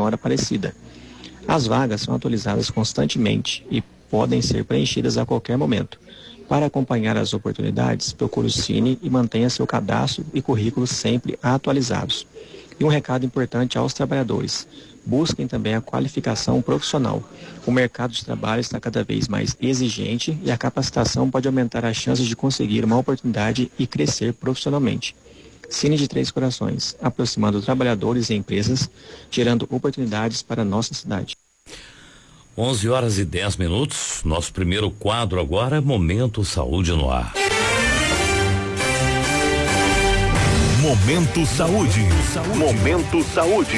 hora parecida. As vagas são atualizadas constantemente e podem ser preenchidas a qualquer momento. Para acompanhar as oportunidades, procure o Cine e mantenha seu cadastro e currículo sempre atualizados. E um recado importante aos trabalhadores: busquem também a qualificação profissional. O mercado de trabalho está cada vez mais exigente e a capacitação pode aumentar as chances de conseguir uma oportunidade e crescer profissionalmente. Cine de Três Corações, aproximando trabalhadores e empresas, gerando oportunidades para a nossa cidade. 11h10. Nosso primeiro quadro agora é Momento Saúde no Ar. Momento Saúde. Momento Saúde.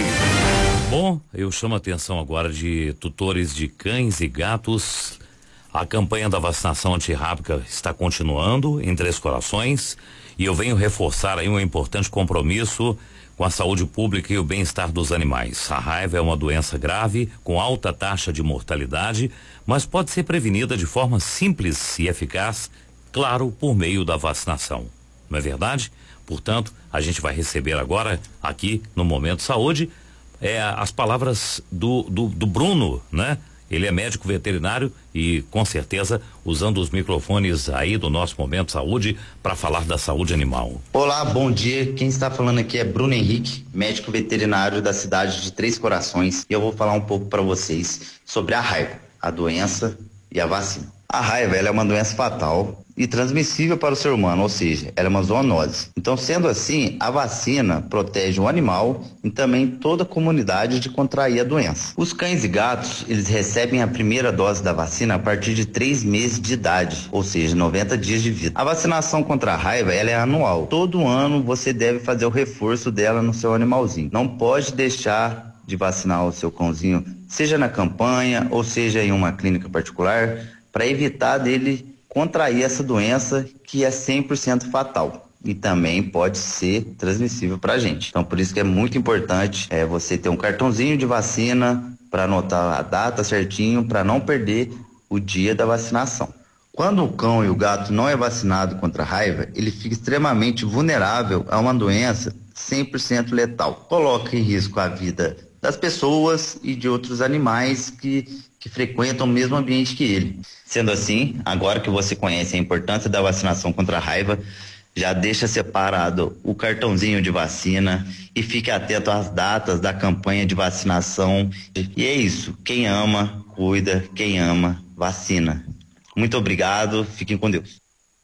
Bom, eu chamo a atenção agora de tutores de cães e gatos. A campanha da vacinação antirrábica está continuando em Três Corações e eu venho reforçar aí um importante compromisso com a saúde pública e o bem-estar dos animais. A raiva é uma doença grave, com alta taxa de mortalidade, mas pode ser prevenida de forma simples e eficaz, claro, por meio da vacinação. Não é verdade? Portanto, a gente vai receber agora, aqui no Momento Saúde, as palavras do Bruno, né? Ele é médico veterinário e, com certeza, usando os microfones aí do nosso Momento Saúde para falar da saúde animal. Olá, bom dia. Quem está falando aqui é Bruno Henrique, médico veterinário da cidade de Três Corações, e eu vou falar um pouco para vocês sobre a raiva, a doença e a vacina. A raiva, ela é uma doença fatal e transmissível para o ser humano, ou seja, ela é uma zoonose. Então, sendo assim, a vacina protege o animal e também toda a comunidade de contrair a doença. Os cães e gatos, eles recebem a primeira dose da vacina a partir de 3 meses de idade, ou seja, 90 dias de vida. A vacinação contra a raiva, ela é anual. Todo ano você deve fazer o reforço dela no seu animalzinho. Não pode deixar de vacinar o seu cãozinho, seja na campanha ou seja em uma clínica particular, para evitar dele contrair essa doença que é 100% fatal e também pode ser transmissível para a gente. Então, por isso que é muito importante você ter um cartãozinho de vacina para anotar a data certinho, para não perder o dia da vacinação. Quando o cão e o gato não é vacinado contra a raiva, ele fica extremamente vulnerável a uma doença 100% letal. Coloca em risco a vida das pessoas e de outros animais que frequentam o mesmo ambiente que ele. Sendo assim, agora que você conhece a importância da vacinação contra a raiva, já deixa separado o cartãozinho de vacina e fique atento às datas da campanha de vacinação. E é isso, quem ama, cuida, quem ama, vacina. Muito obrigado, fiquem com Deus.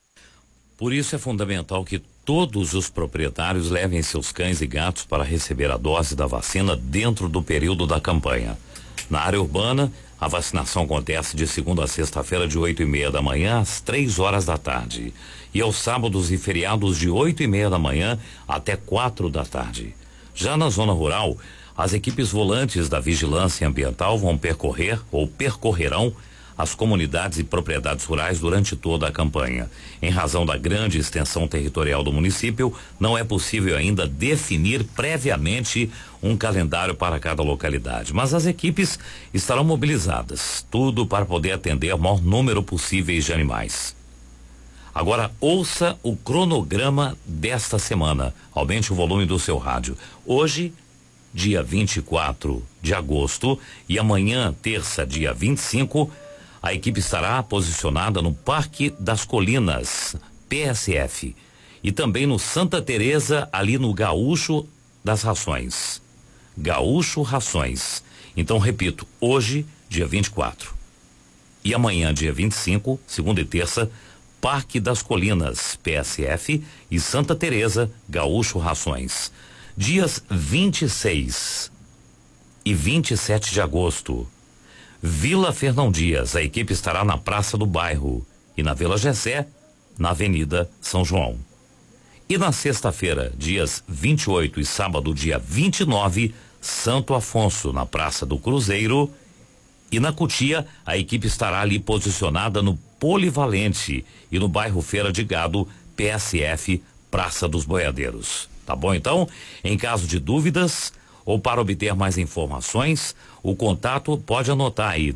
Por isso é fundamental que todos os proprietários levem seus cães e gatos para receber a dose da vacina dentro do período da campanha. Na área urbana, a vacinação acontece de segunda a sexta-feira de 8:30 da manhã às 3 horas da tarde. E aos sábados e feriados de 8:30 da manhã até 4 da tarde. Já na zona rural, as equipes volantes da Vigilância Ambiental vão percorrer ou percorrerão as comunidades e propriedades rurais durante toda a campanha. Em razão da grande extensão territorial do município, não é possível ainda definir previamente um calendário para cada localidade, mas as equipes estarão mobilizadas, tudo para poder atender o maior número possível de animais. Agora ouça o cronograma desta semana. Aumente o volume do seu rádio. Hoje, dia 24 de agosto, e amanhã, terça, dia 25, a equipe estará posicionada no Parque das Colinas, PSF, e também no Santa Teresa, ali no Gaúcho das Rações. Gaúcho Rações. Então, repito, hoje, dia 24, e amanhã, dia 25, segunda e terça, Parque das Colinas, PSF, e Santa Teresa, Gaúcho Rações. Dias 26 e 27 de agosto, Vila Fernão Dias, a equipe estará na Praça do Bairro, e na Vila Gessé, na Avenida São João. E na sexta-feira, dias 28 e sábado, dia 29, Santo Afonso, na Praça do Cruzeiro. E na Cutia, a equipe estará ali posicionada no Polivalente e no bairro Feira de Gado, PSF, Praça dos Boiadeiros. Tá bom, então? Em caso de dúvidas ou para obter mais informações, o contato pode anotar aí,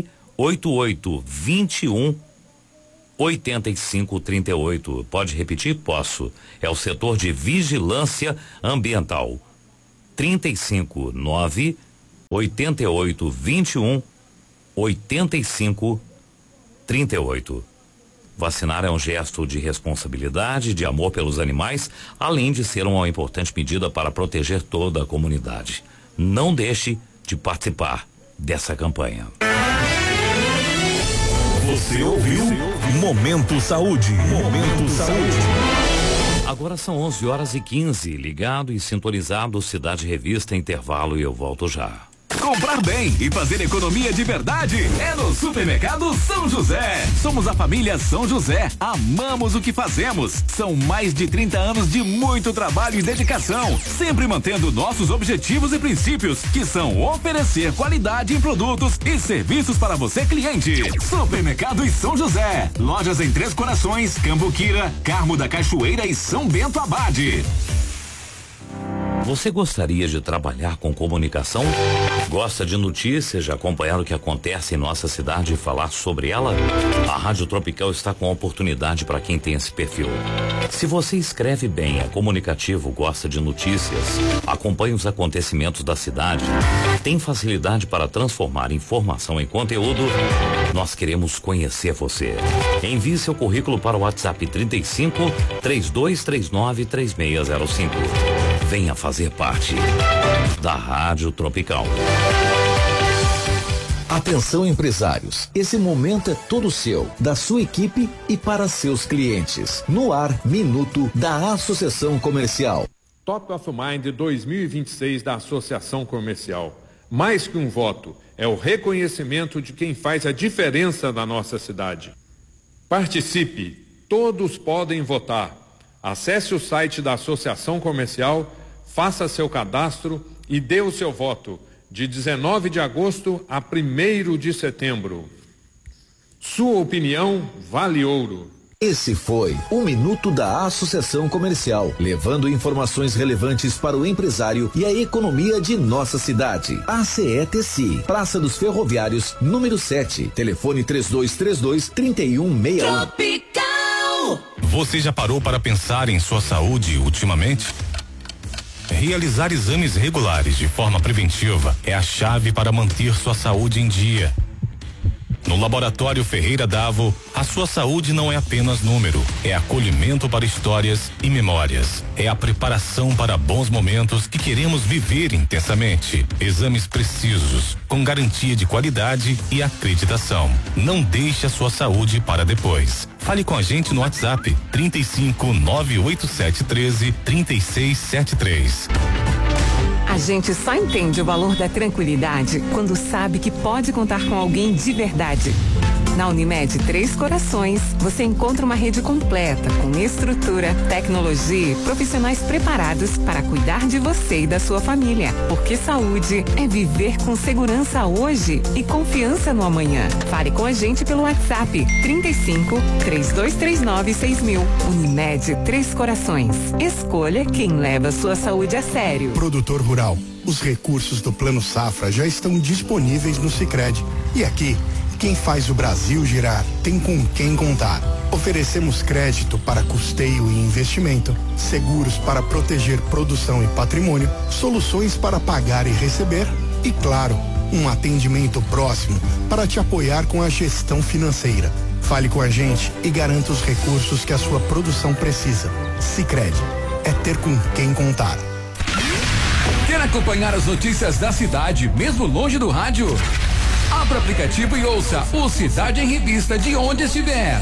988-21-8538. Pode repetir? Posso. É o setor de vigilância ambiental. 35 88 21 85 38. Vacinar é um gesto de responsabilidade, de amor pelos animais, além de ser uma importante medida para proteger toda a comunidade. Não deixe de participar dessa campanha. Você ouviu Momento Saúde. Momento Saúde. Agora são 11h15, ligado e sintonizado, Cidade Revista, intervalo e eu volto já. Comprar bem e fazer economia de verdade é no Supermercado São José. Somos a família São José. Amamos o que fazemos. São mais de 30 anos de muito trabalho e dedicação, sempre mantendo nossos objetivos e princípios, que são oferecer qualidade em produtos e serviços para você, cliente. Supermercado e São José. Lojas em Três Corações, Cambuquira, Carmo da Cachoeira e São Bento Abade. Você gostaria de trabalhar com comunicação? Gosta de notícias, de acompanhar o que acontece em nossa cidade e falar sobre ela? A Rádio Tropical está com a oportunidade para quem tem esse perfil. Se você escreve bem, é comunicativo, gosta de notícias, acompanha os acontecimentos da cidade, tem facilidade para transformar informação em conteúdo, nós queremos conhecer você. Envie seu currículo para o WhatsApp 35 3239 3605. Venha fazer parte da Rádio Tropical. Atenção, empresários, esse momento é todo seu, da sua equipe e para seus clientes. No ar, Minuto da Associação Comercial. Top of Mind 2026 da Associação Comercial. Mais que um voto, é o reconhecimento de quem faz a diferença na nossa cidade. Participe, todos podem votar. Acesse o site da Associação Comercial, faça seu cadastro e dê o seu voto, de 19 de agosto a 1º de setembro. Sua opinião vale ouro. Esse foi o Minuto da Associação Comercial, levando informações relevantes para o empresário e a economia de nossa cidade. ACETC, Praça dos Ferroviários, número 7, telefone 3232-3161. Tropical! Você já parou para pensar em sua saúde ultimamente? Realizar exames regulares de forma preventiva é a chave para manter sua saúde em dia. No Laboratório Ferreira Davo, a sua saúde não é apenas número, é acolhimento para histórias e memórias. É a preparação para bons momentos que queremos viver intensamente. Exames precisos, com garantia de qualidade e acreditação. Não deixe a sua saúde para depois. Fale com a gente no WhatsApp 35 98713 3673. A gente só entende o valor da tranquilidade quando sabe que pode contar com alguém de verdade. Na Unimed Três Corações, você encontra uma rede completa com estrutura, tecnologia e profissionais preparados para cuidar de você e da sua família. Porque saúde é viver com segurança hoje e confiança no amanhã. Fale com a gente pelo WhatsApp 35 3239 6000. Unimed Três Corações. Escolha quem leva sua saúde a sério. Produtor rural, os recursos do Plano Safra já estão disponíveis no Sicredi. E aqui, quem faz o Brasil girar tem com quem contar. Oferecemos crédito para custeio e investimento, seguros para proteger produção e patrimônio, soluções para pagar e receber e, claro, um atendimento próximo para te apoiar com a gestão financeira. Fale com a gente e garanta os recursos que a sua produção precisa. Sicredi, é ter com quem contar. Quer acompanhar as notícias da cidade, mesmo longe do rádio? Abra o aplicativo e ouça o Cidade em Revista de onde estiver.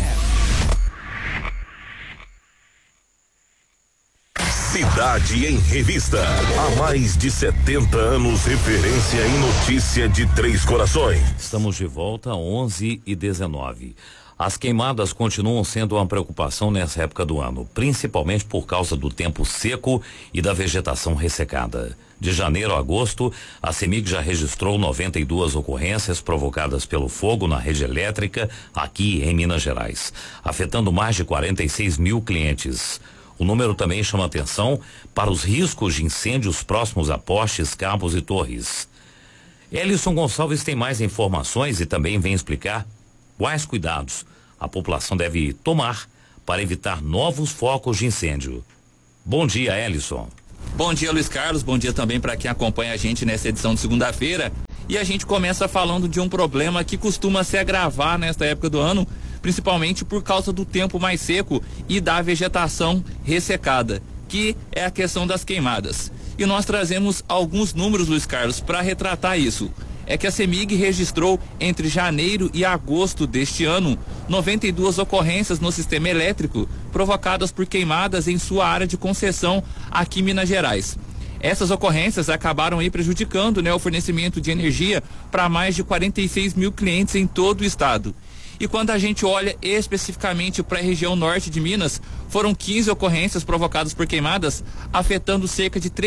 Cidade em Revista. Há mais de 70 anos, referência em notícia de Três Corações. Estamos de volta, 11h19. As queimadas continuam sendo uma preocupação nessa época do ano, principalmente por causa do tempo seco e da vegetação ressecada. De janeiro a agosto, a CEMIG já registrou 92 ocorrências provocadas pelo fogo na rede elétrica aqui em Minas Gerais, afetando mais de 46 mil clientes. O número também chama atenção para os riscos de incêndios próximos a postes, cabos e torres. Elison Gonçalves tem mais informações e também vem explicar quais cuidados a população deve tomar para evitar novos focos de incêndio. Bom dia, Elison. Bom dia, Luiz Carlos, bom dia também para quem acompanha a gente nessa edição de segunda-feira. E a gente começa falando de um problema que costuma se agravar nesta época do ano, principalmente por causa do tempo mais seco e da vegetação ressecada, que é a questão das queimadas. E nós trazemos alguns números, Luiz Carlos, para retratar isso. É que a CEMIG registrou entre janeiro e agosto deste ano 92 ocorrências no sistema elétrico provocadas por queimadas em sua área de concessão aqui em Minas Gerais. Essas ocorrências acabaram aí prejudicando, o fornecimento de energia para mais de 46 mil clientes em todo o estado. E quando a gente olha especificamente para a região norte de Minas, foram 15 ocorrências provocadas por queimadas, afetando cerca de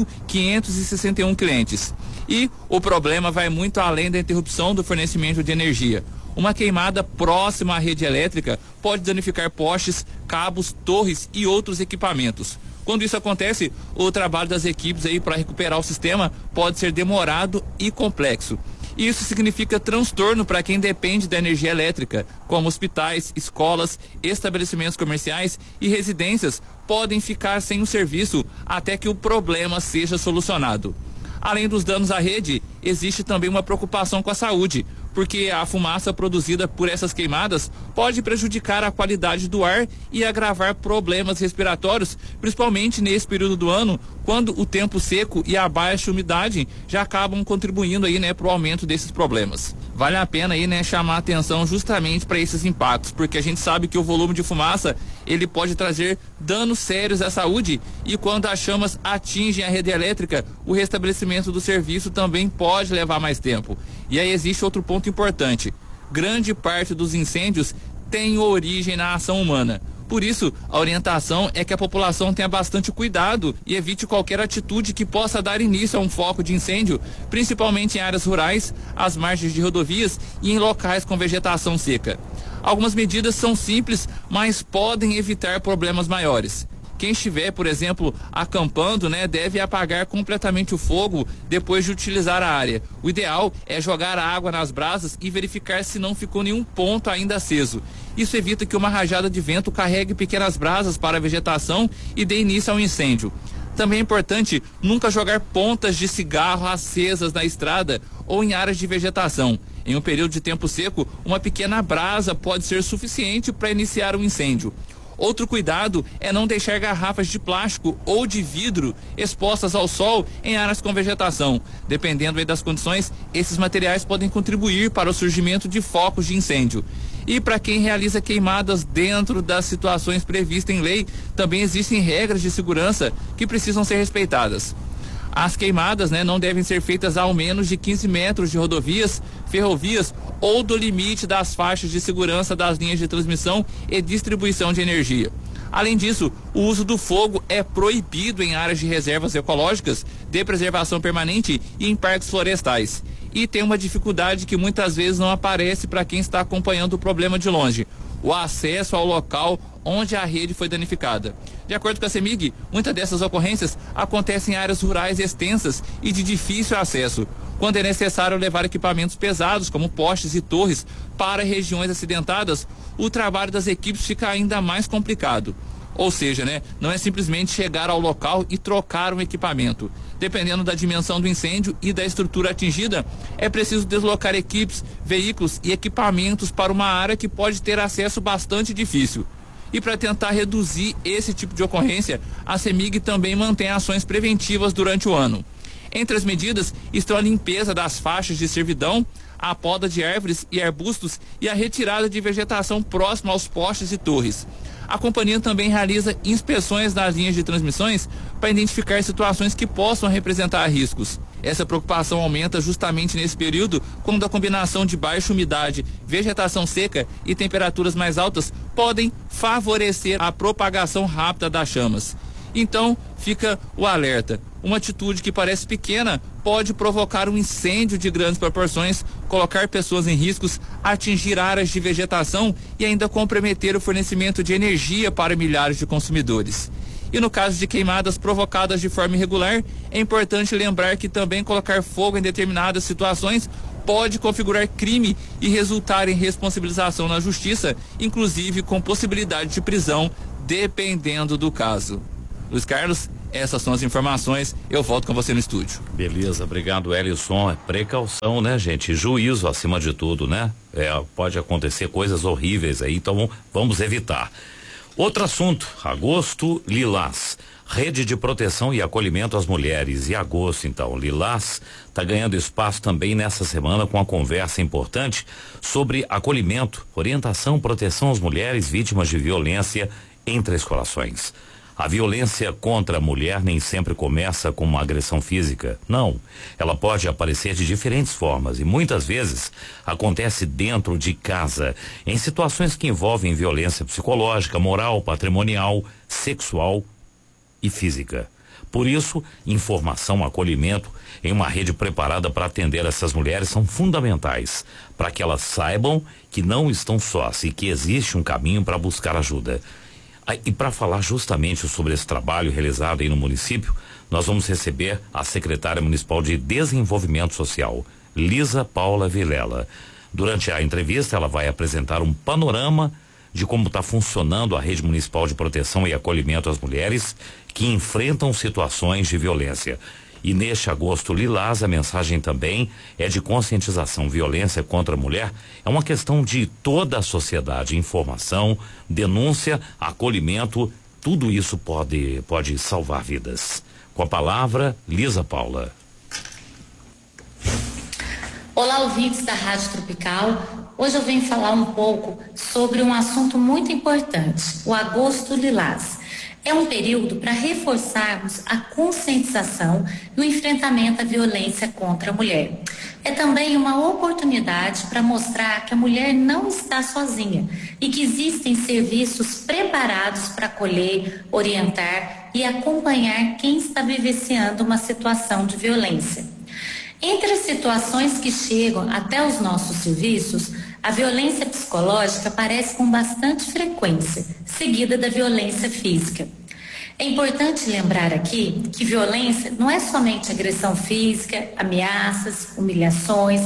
3.561 clientes. E o problema vai muito além da interrupção do fornecimento de energia. Uma queimada próxima à rede elétrica pode danificar postes, cabos, torres e outros equipamentos. Quando isso acontece, o trabalho das equipes aí para recuperar o sistema pode ser demorado e complexo. Isso significa transtorno para quem depende da energia elétrica, como hospitais, escolas, estabelecimentos comerciais e residências podem ficar sem o serviço até que o problema seja solucionado. Além dos danos à rede, existe também uma preocupação com a saúde, porque a fumaça produzida por essas queimadas pode prejudicar a qualidade do ar e agravar problemas respiratórios, principalmente nesse período do ano, quando o tempo seco e a baixa umidade já acabam contribuindo aí, para o aumento desses problemas. Vale a pena aí, chamar atenção justamente para esses impactos, porque a gente sabe que o volume de fumaça, ele pode trazer danos sérios à saúde, e quando as chamas atingem a rede elétrica, o restabelecimento do serviço também pode levar mais tempo. E aí existe outro ponto importante: grande parte dos incêndios tem origem na ação humana. Por isso, a orientação é que a população tenha bastante cuidado e evite qualquer atitude que possa dar início a um foco de incêndio, principalmente em áreas rurais, às margens de rodovias e em locais com vegetação seca. Algumas medidas são simples, mas podem evitar problemas maiores. Quem estiver, por exemplo, acampando, deve apagar completamente o fogo depois de utilizar a área. O ideal é jogar a água nas brasas e verificar se não ficou nenhum ponto ainda aceso. Isso evita que uma rajada de vento carregue pequenas brasas para a vegetação e dê início ao incêndio. Também é importante nunca jogar pontas de cigarro acesas na estrada ou em áreas de vegetação. Em um período de tempo seco, uma pequena brasa pode ser suficiente para iniciar um incêndio. Outro cuidado é não deixar garrafas de plástico ou de vidro expostas ao sol em áreas com vegetação. Dependendo aí das condições, esses materiais podem contribuir para o surgimento de focos de incêndio. E para quem realiza queimadas dentro das situações previstas em lei, também existem regras de segurança que precisam ser respeitadas. As queimadas, não devem ser feitas a ao menos de 15 metros de rodovias, ferrovias ou do limite das faixas de segurança das linhas de transmissão e distribuição de energia. Além disso, o uso do fogo é proibido em áreas de reservas ecológicas, de preservação permanente e em parques florestais. E tem uma dificuldade que muitas vezes não aparece para quem está acompanhando o problema de longe: o acesso ao local onde a rede foi danificada. De acordo com a CEMIG, muitas dessas ocorrências acontecem em áreas rurais extensas e de difícil acesso, quando é necessário levar equipamentos pesados, como postes e torres, para regiões acidentadas. O trabalho das equipes fica ainda mais complicado. Ou seja, não é simplesmente chegar ao local e trocar um equipamento. Dependendo da dimensão do incêndio e da estrutura atingida, é preciso deslocar equipes, veículos e equipamentos para uma área que pode ter acesso bastante difícil. E para tentar reduzir esse tipo de ocorrência, a CEMIG também mantém ações preventivas durante o ano. Entre as medidas estão a limpeza das faixas de servidão, a poda de árvores e arbustos e a retirada de vegetação próxima aos postes e torres. A companhia também realiza inspeções nas linhas de transmissões para identificar situações que possam representar riscos. Essa preocupação aumenta justamente nesse período, quando a combinação de baixa umidade, vegetação seca e temperaturas mais altas podem favorecer a propagação rápida das chamas. Então, fica o alerta. Uma atitude que parece pequena pode provocar um incêndio de grandes proporções, colocar pessoas em riscos, atingir áreas de vegetação e ainda comprometer o fornecimento de energia para milhares de consumidores. E no caso de queimadas provocadas de forma irregular, é importante lembrar que também colocar fogo em determinadas situações pode configurar crime e resultar em responsabilização na justiça, inclusive com possibilidade de prisão, dependendo do caso. Luiz Carlos, Essas são as informações. Eu volto com você no estúdio. Beleza, obrigado, Elison. Precaução, né, gente? Juízo acima de tudo, né? Pode acontecer coisas horríveis aí, então vamos evitar. Outro assunto, Agosto Lilás. Rede de proteção e acolhimento às mulheres. E agosto, então, Lilás está ganhando espaço também nessa semana com uma conversa importante sobre acolhimento, orientação e proteção às mulheres vítimas de violência em Três Corações. A violência contra a mulher nem sempre começa com uma agressão física. Não. Ela pode aparecer de diferentes formas e muitas vezes acontece dentro de casa, em situações que envolvem violência psicológica, moral, patrimonial, sexual e física. Por isso, informação, acolhimento em uma rede preparada para atender essas mulheres são fundamentais, para que elas saibam que não estão sós e que existe um caminho para buscar ajuda. E para falar justamente sobre esse trabalho realizado aí no município, nós vamos receber a secretária municipal de Desenvolvimento Social, Lisa Paula Vilela. Durante a entrevista, ela vai apresentar um panorama de como está funcionando a rede municipal de proteção e acolhimento às mulheres que enfrentam situações de violência. E neste agosto lilás, a mensagem também é de conscientização. Violência contra a mulher é uma questão de toda a sociedade. Informação, denúncia, acolhimento, tudo isso pode salvar vidas. Com a palavra, Lisa Paula. Olá, ouvintes da Rádio Tropical. Hoje eu venho falar um pouco sobre um assunto muito importante, o Agosto Lilás. É um período para reforçarmos a conscientização e o enfrentamento à violência contra a mulher. É também uma oportunidade para mostrar que a mulher não está sozinha e que existem serviços preparados para acolher, orientar e acompanhar quem está vivenciando uma situação de violência. Entre as situações que chegam até os nossos serviços, a violência psicológica aparece com bastante frequência, seguida da violência física. É importante lembrar aqui que violência não é somente agressão física, ameaças, humilhações,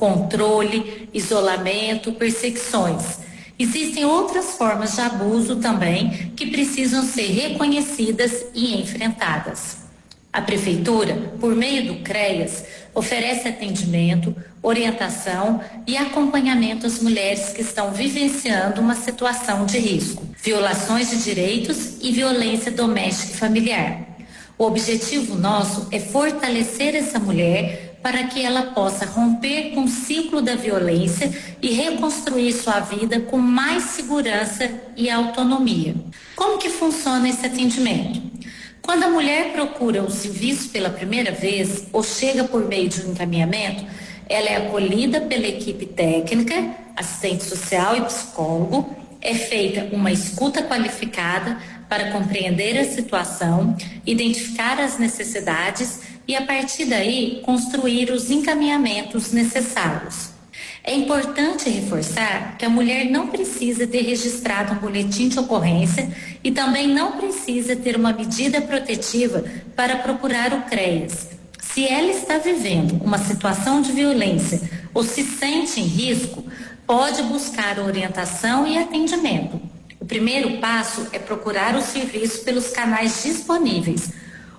controle, isolamento, perseguições. Existem outras formas de abuso também que precisam ser reconhecidas e enfrentadas. A Prefeitura, por meio do CREAS, oferece atendimento, orientação e acompanhamento às mulheres que estão vivenciando uma situação de risco, violações de direitos e violência doméstica e familiar. O objetivo nosso é fortalecer essa mulher para que ela possa romper com o ciclo da violência e reconstruir sua vida com mais segurança e autonomia. Como que funciona esse atendimento? Quando a mulher procura um serviço pela primeira vez ou chega por meio de um encaminhamento, ela é acolhida pela equipe técnica, assistente social e psicólogo, é feita uma escuta qualificada para compreender a situação, identificar as necessidades e, a partir daí, construir os encaminhamentos necessários. É importante reforçar que a mulher não precisa ter registrado um boletim de ocorrência e também não precisa ter uma medida protetiva para procurar o CREAS. Se ela está vivendo uma situação de violência ou se sente em risco, pode buscar orientação e atendimento. O primeiro passo é procurar o serviço pelos canais disponíveis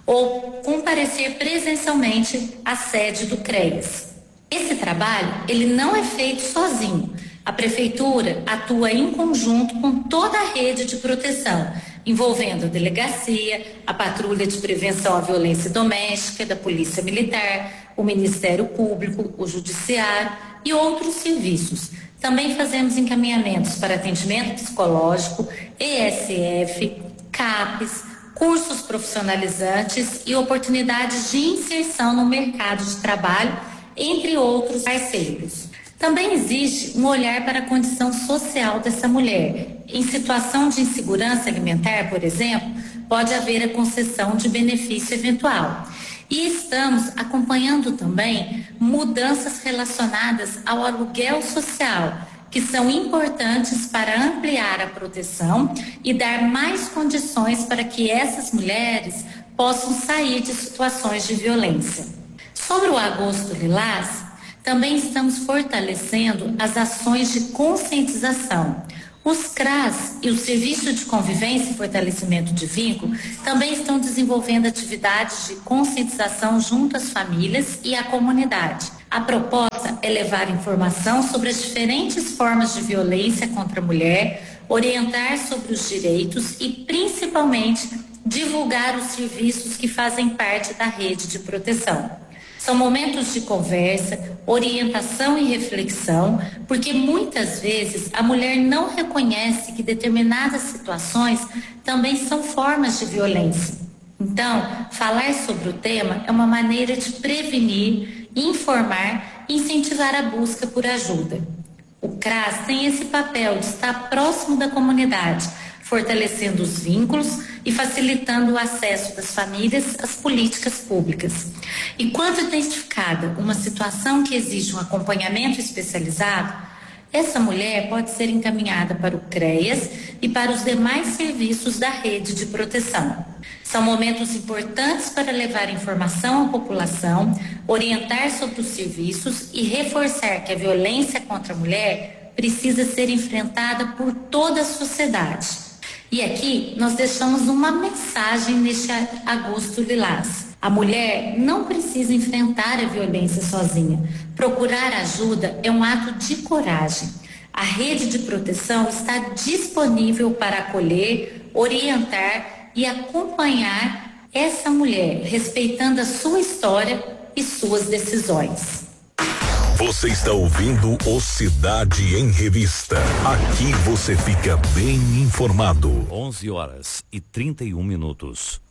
ou comparecer presencialmente à sede do CREAS. Esse trabalho, ele não é feito sozinho. A Prefeitura atua em conjunto com toda a rede de proteção, envolvendo a delegacia, a patrulha de prevenção à violência doméstica, da Polícia Militar, o Ministério Público, o Judiciário e outros serviços. Também fazemos encaminhamentos para atendimento psicológico, ESF, CAPES, cursos profissionalizantes e oportunidades de inserção no mercado de trabalho, entre outros parceiros. Também existe um olhar para a condição social dessa mulher. Em situação de insegurança alimentar, por exemplo, pode haver a concessão de benefício eventual. E estamos acompanhando também mudanças relacionadas ao aluguel social, que são importantes para ampliar a proteção e dar mais condições para que essas mulheres possam sair de situações de violência. Sobre o Agosto Lilás, também estamos fortalecendo as ações de conscientização. Os CRAS e o Serviço de Convivência e Fortalecimento de Vínculo também estão desenvolvendo atividades de conscientização junto às famílias e à comunidade. A proposta é levar informação sobre as diferentes formas de violência contra a mulher, orientar sobre os direitos e, principalmente, divulgar os serviços que fazem parte da rede de proteção. São momentos de conversa, orientação e reflexão, porque muitas vezes a mulher não reconhece que determinadas situações também são formas de violência. Então, falar sobre o tema é uma maneira de prevenir, informar e incentivar a busca por ajuda. O CRAS tem esse papel de estar próximo da comunidade, fortalecendo os vínculos e facilitando o acesso das famílias às políticas públicas. E quando identificada uma situação que exige um acompanhamento especializado, essa mulher pode ser encaminhada para o CREAS e para os demais serviços da rede de proteção. São momentos importantes para levar informação à população, orientar sobre os serviços e reforçar que a violência contra a mulher precisa ser enfrentada por toda a sociedade. E aqui nós deixamos uma mensagem neste agosto lilás. A mulher não precisa enfrentar a violência sozinha. Procurar ajuda é um ato de coragem. A rede de proteção está disponível para acolher, orientar e acompanhar essa mulher, respeitando a sua história e suas decisões. Você está ouvindo o Cidade em Revista. Aqui você fica bem informado. 11h31.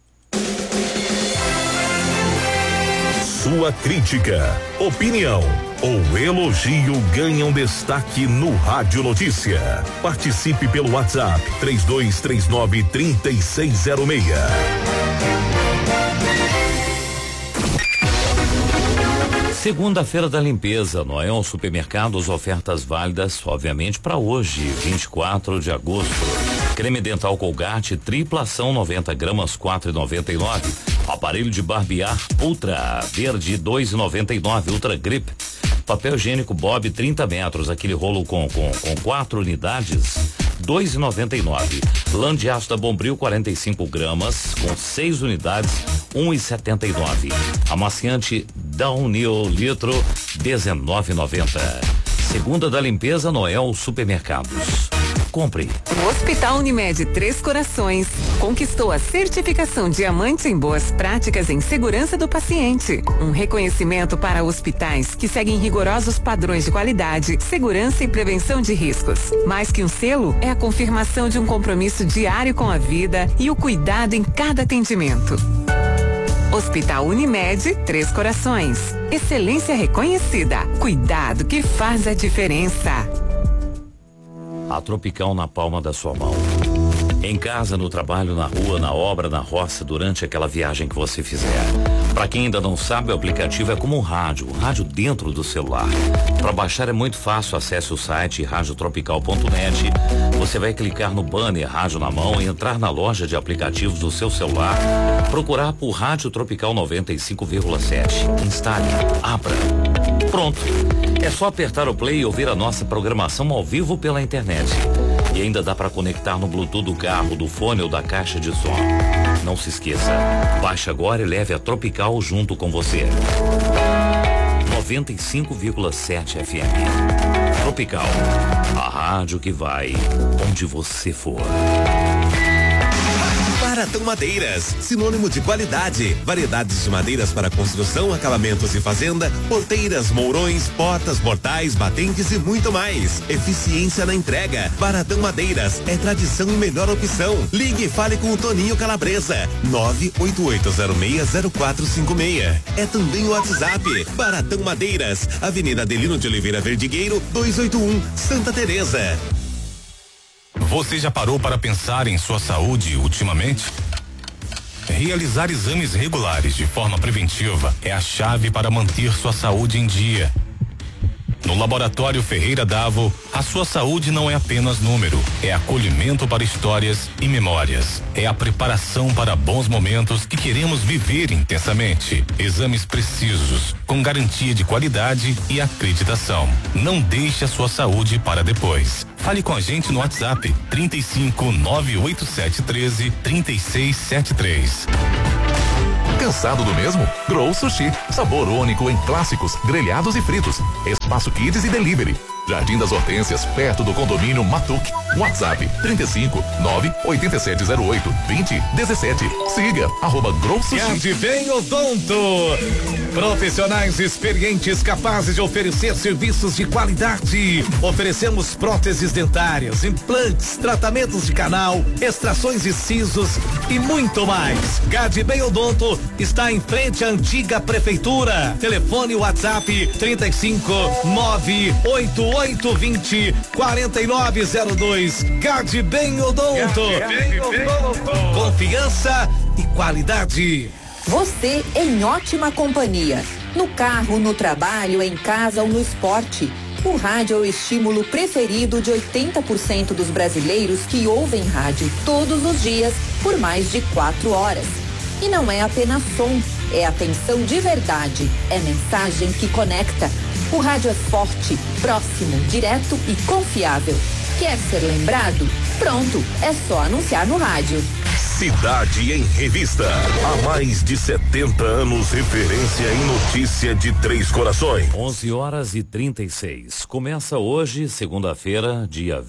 Sua crítica, opinião ou elogio ganham destaque no Rádio Notícia. Participe pelo WhatsApp 3239-3606. Segunda-feira da limpeza, Noel Supermercados, ofertas válidas, obviamente, para hoje, 24 de agosto. Creme dental Colgate, tripla ação, 90 gramas, 4,99. Aparelho de barbear Ultra Verde, 2,99. Ultra Grip. Papel higiênico Bob, 30 metros, aquele rolo com 4 unidades, 2,99. Lã de ácido Bombril, 45 gramas, com 6 unidades, 1,79. Amaciante Downhill litro, 19,90. Segunda da limpeza, Noel Supermercados. Compre. O Hospital Unimed Três Corações conquistou a certificação Diamante em Boas Práticas em Segurança do Paciente. Um reconhecimento para hospitais que seguem rigorosos padrões de qualidade, segurança e prevenção de riscos. Mais que um selo, é a confirmação de um compromisso diário com a vida e o cuidado em cada atendimento. Hospital Unimed Três Corações. Excelência reconhecida. Cuidado que faz a diferença. A Tropical na palma da sua mão. Em casa, no trabalho, na rua, na obra, na roça, durante aquela viagem que você fizer. Para quem ainda não sabe, o aplicativo é como um rádio dentro do celular. Para baixar é muito fácil, acesse o site radiotropical.net. Você vai clicar no banner Rádio na Mão e entrar na loja de aplicativos do seu celular, procurar por Rádio Tropical 95,7. Instale, abra. Pronto. É só apertar o play e ouvir a nossa programação ao vivo pela internet. E ainda dá para conectar no Bluetooth do carro, do fone ou da caixa de som. Não se esqueça, baixe agora e leve a Tropical junto com você. 95,7 FM. Tropical, a rádio que vai onde você for. Baratão Madeiras, sinônimo de qualidade, variedades de madeiras para construção, acabamentos e fazenda, porteiras, mourões, portas, mortais, batentes e muito mais. Eficiência na entrega. Baratão Madeiras é tradição e melhor opção. Ligue e fale com o Toninho Calabresa, 988060456. É também o WhatsApp. Baratão Madeiras, Avenida Adelino de Oliveira Verdigueiro, 281, Santa Teresa. Você já parou para pensar em sua saúde ultimamente? Realizar exames regulares de forma preventiva é a chave para manter sua saúde em dia. No Laboratório Ferreira Davo, a sua saúde não é apenas número, é acolhimento para histórias e memórias. É a preparação para bons momentos que queremos viver intensamente. Exames precisos, com garantia de qualidade e acreditação. Não deixe a sua saúde para depois. Fale com a gente no WhatsApp 35 98713 3673. Cansado do mesmo? Grow Sushi. Sabor único em clássicos, grelhados e fritos. Espaço Kids e Delivery. Jardim das Hortências, perto do condomínio Matuque. WhatsApp 35 98708 2017. Siga @Grow Sushi. Gadbem Odonto. Profissionais experientes capazes de oferecer serviços de qualidade. Oferecemos próteses dentárias, implantes, tratamentos de canal, extrações de sisos e muito mais. Gadbem Odonto está em frente à antiga prefeitura. Telefone WhatsApp 35 98820 4902. Gadbem Odonto. Confiança e qualidade. Você em ótima companhia. No carro, no trabalho, em casa ou no esporte. O rádio é o estímulo preferido de 80% dos brasileiros que ouvem rádio todos os dias por mais de 4 horas. E não é apenas som, é atenção de verdade, é mensagem que conecta. O rádio é forte, próximo, direto e confiável. Quer ser lembrado? Pronto, é só anunciar no rádio. Cidade em Revista. Há mais de 70 anos, referência em notícia de Três Corações. 11h36. Começa hoje, segunda-feira, dia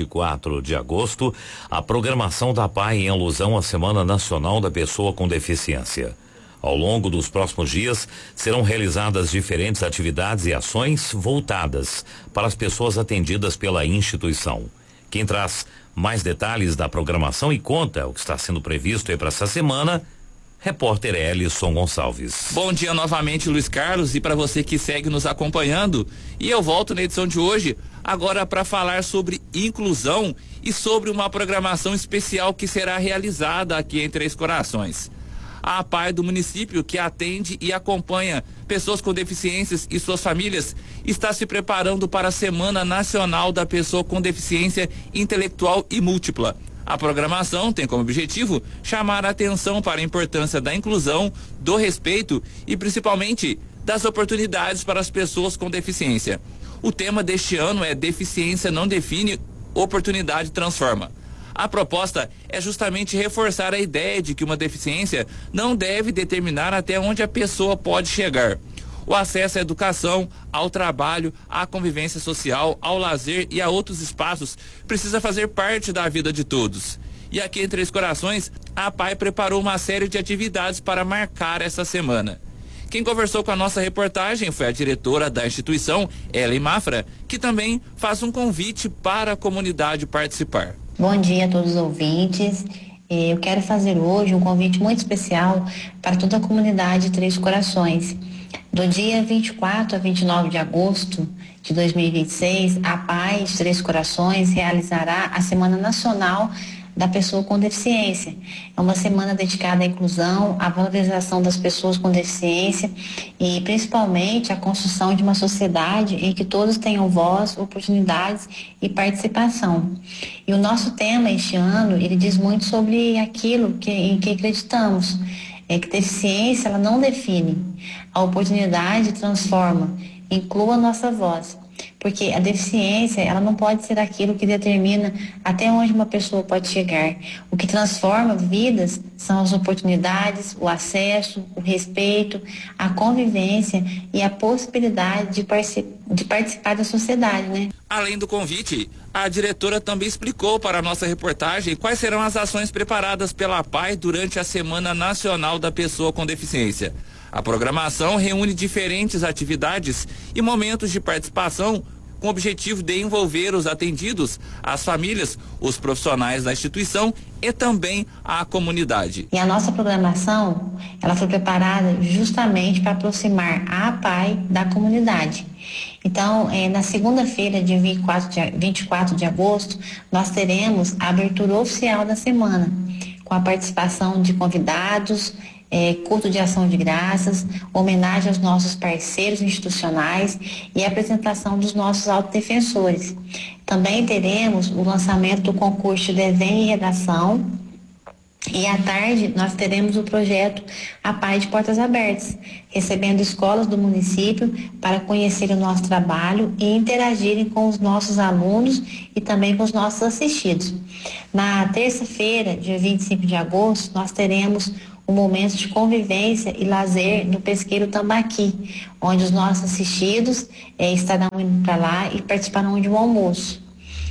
24 de agosto, a programação da PAI em alusão à Semana Nacional da Pessoa com Deficiência. Ao longo dos próximos dias, serão realizadas diferentes atividades e ações voltadas para as pessoas atendidas pela instituição. Quem traz mais detalhes da programação e conta o que está sendo previsto aí para essa semana, repórter Ellison Gonçalves. Bom dia novamente, Luiz Carlos, e para você que segue nos acompanhando. E eu volto na edição de hoje agora para falar sobre inclusão e sobre uma programação especial que será realizada aqui em Três Corações. A PAI do município, que atende e acompanha pessoas com deficiências e suas famílias, está se preparando para a Semana Nacional da Pessoa com Deficiência Intelectual e Múltipla. A programação tem como objetivo chamar a atenção para a importância da inclusão, do respeito e principalmente das oportunidades para as pessoas com deficiência. O tema deste ano é Deficiência não define, oportunidade transforma. A proposta é justamente reforçar a ideia de que uma deficiência não deve determinar até onde a pessoa pode chegar. O acesso à educação, ao trabalho, à convivência social, ao lazer e a outros espaços precisa fazer parte da vida de todos. E aqui em Três Corações, a PAI preparou uma série de atividades para marcar essa semana. Quem conversou com a nossa reportagem foi a diretora da instituição, Ellen Mafra, que também faz um convite para a comunidade participar. Bom dia a todos os ouvintes. Eu quero fazer hoje um convite muito especial para toda a comunidade Três Corações. Do dia 24 a 29 de agosto de 2026, a PAI de Três Corações realizará a Semana Nacional da Pessoa com Deficiência. É uma semana dedicada à inclusão, à valorização das pessoas com deficiência e principalmente à construção de uma sociedade em que todos tenham voz, oportunidades e participação. E o nosso tema este ano, ele diz muito sobre aquilo em que acreditamos. É que deficiência, ela não define, a oportunidade transforma, inclua a nossa voz. Porque a deficiência, ela não pode ser aquilo que determina até onde uma pessoa pode chegar. O que transforma vidas são as oportunidades, o acesso, o respeito, a convivência e a possibilidade de participar da sociedade, né? Além do convite, a diretora também explicou para a nossa reportagem quais serão as ações preparadas pela PAI durante a Semana Nacional da Pessoa com Deficiência. A programação reúne diferentes atividades e momentos de participação com o objetivo de envolver os atendidos, as famílias, os profissionais da instituição e também a comunidade. E a nossa programação, ela foi preparada justamente para aproximar a PAI da comunidade. Então, na segunda-feira, dia 24 de agosto, nós teremos a abertura oficial da semana, com a participação de convidados, culto de ação de graças, homenagem aos nossos parceiros institucionais e a apresentação dos nossos autodefensores. Também teremos o lançamento do concurso de desenho e redação. E à tarde nós teremos o projeto A Pai de Portas Abertas, recebendo escolas do município para conhecerem o nosso trabalho e interagirem com os nossos alunos e também com os nossos assistidos. Na terça-feira, dia 25 de agosto, nós teremos um momento de convivência e lazer no Pesqueiro Tambaqui, onde os nossos assistidos estarão indo para lá e participarão de um almoço.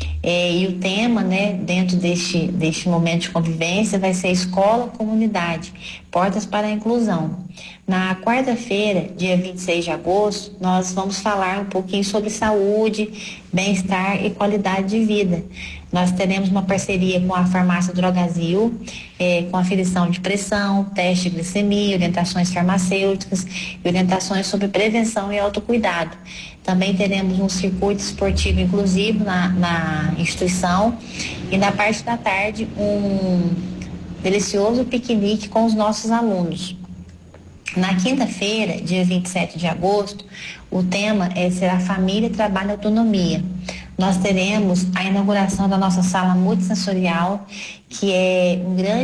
E o tema, dentro deste momento de convivência vai ser Escola, Comunidade, Portas para a Inclusão. Na quarta-feira, dia 26 de agosto, nós vamos falar um pouquinho sobre saúde, bem-estar e qualidade de vida. Nós teremos uma parceria com a farmácia Drogazil, com aferição de pressão, teste de glicemia, orientações farmacêuticas e orientações sobre prevenção e autocuidado. Também teremos um circuito esportivo inclusivo na instituição e na parte da tarde um delicioso piquenique com os nossos alunos. Na quinta-feira, dia 27 de agosto, o tema será Família, Trabalho e Autonomia. Nós teremos a inauguração da nossa sala multissensorial, que é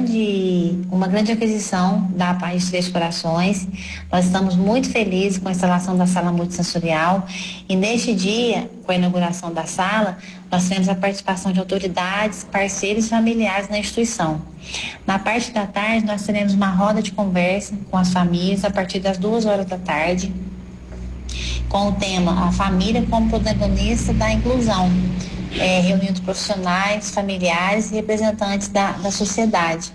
uma grande aquisição da APAI de Três Corações. Nós estamos muito felizes com a instalação da sala multissensorial e neste dia, com a inauguração da sala, nós teremos a participação de autoridades, parceiros e familiares na instituição. Na parte da tarde, nós teremos uma roda de conversa com as famílias a partir das 2h da tarde, com o tema A Família como Protagonista da Inclusão, reunindo profissionais, familiares e representantes da sociedade.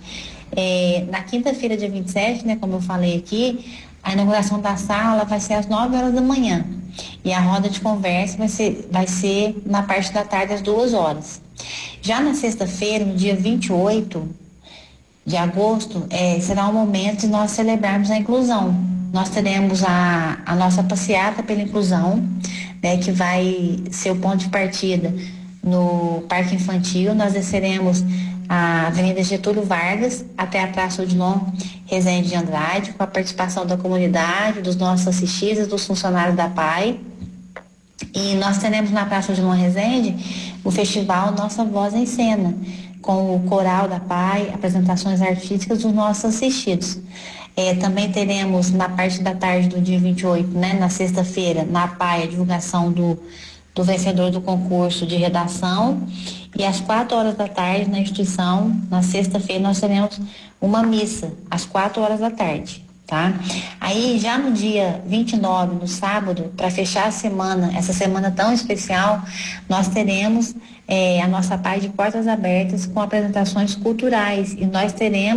Na quinta-feira, dia 27, como eu falei aqui, a inauguração da sala vai ser às 9h da manhã e a roda de conversa vai ser na parte da tarde às 2h. Já na sexta-feira, no dia 28 de agosto, será o momento de nós celebrarmos a inclusão. Nós teremos a nossa passeata pela inclusão, que vai ser o ponto de partida no Parque Infantil. Nós desceremos a Avenida Getúlio Vargas até a Praça Odilon Rezende de Andrade, com a participação da comunidade, dos nossos assistidos, dos funcionários da PAI. E nós teremos na Praça Odilon Rezende o festival Nossa Voz em Cena, com o coral da PAI, apresentações artísticas dos nossos assistidos. Também teremos na parte da tarde do dia 28, na sexta-feira, na PAI, a divulgação do vencedor do concurso de redação. E às 4h da tarde, na instituição, na sexta-feira, nós teremos uma missa, às 4h da tarde. Tá? Aí, já no dia 29, no sábado, para fechar a semana, essa semana tão especial, nós teremos a nossa PAI de Portas Abertas com apresentações culturais. E nós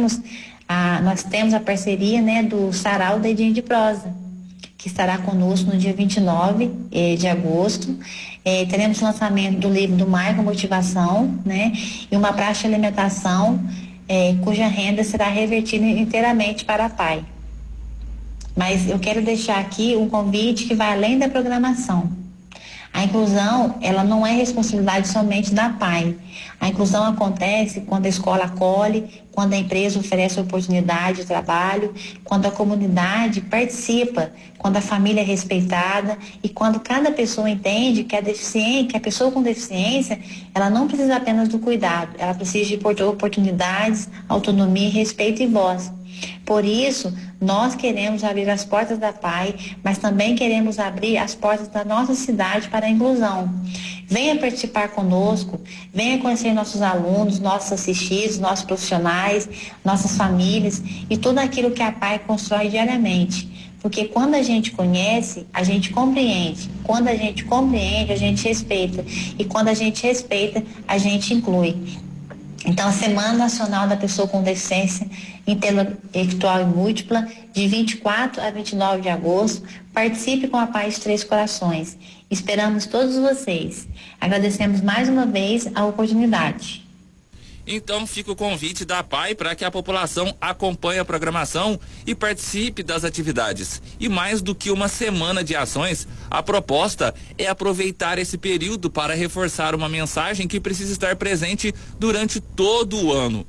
temos a parceria do Sarau da Edinha de Prosa, que estará conosco no dia 29 de agosto. Teremos o lançamento do livro do Marco Motivação, e uma praxe de alimentação, cuja renda será revertida inteiramente para a PAI. Mas eu quero deixar aqui um convite que vai além da programação. A inclusão, ela não é responsabilidade somente da PAI. A inclusão acontece quando a escola acolhe, quando a empresa oferece oportunidade de trabalho, quando a comunidade participa, quando a família é respeitada e quando cada pessoa entende que a pessoa com deficiência, ela não precisa apenas do cuidado, ela precisa de oportunidades, autonomia, respeito e voz. Por isso, nós queremos abrir as portas da PAI, mas também queremos abrir as portas da nossa cidade para a inclusão. Venha participar conosco, venha conhecer nossos alunos, nossos assistidos, nossos profissionais, nossas famílias e tudo aquilo que a PAI constrói diariamente. Porque quando a gente conhece, a gente compreende. Quando a gente compreende, a gente respeita. E quando a gente respeita, a gente inclui. Então, a Semana Nacional da Pessoa com Deficiência Intelectual e Múltipla, de 24 a 29 de agosto, participe com a PAI de Três Corações. Esperamos todos vocês. Agradecemos mais uma vez a oportunidade. Então fica o convite da PAI para que a população acompanhe a programação e participe das atividades. E mais do que uma semana de ações, a proposta é aproveitar esse período para reforçar uma mensagem que precisa estar presente durante todo o ano.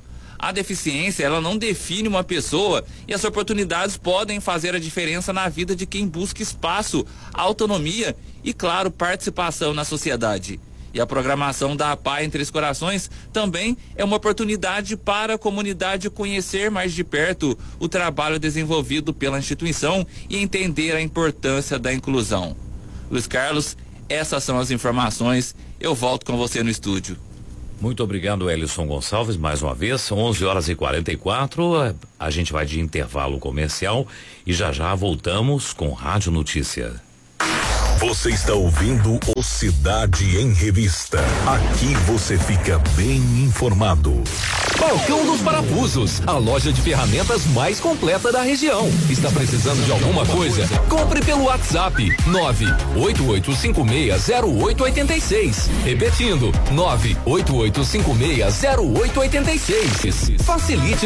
A deficiência, ela não define uma pessoa e as oportunidades podem fazer a diferença na vida de quem busca espaço, autonomia e, claro, participação na sociedade. E a programação da APAE em Três Corações também é uma oportunidade para a comunidade conhecer mais de perto o trabalho desenvolvido pela instituição e entender a importância da inclusão. Luiz Carlos, essas são as informações. Eu volto com você no estúdio. Muito obrigado, Elison Gonçalves, mais uma vez. 11h44, a gente vai de intervalo comercial e já voltamos com Rádio Notícia. Você está ouvindo o Cidade em Revista. Aqui você fica bem informado. Balcão dos Parafusos, a loja de ferramentas mais completa da região. Está precisando de alguma coisa? Compre pelo WhatsApp 988560886. Repetindo, 988560886. Facilite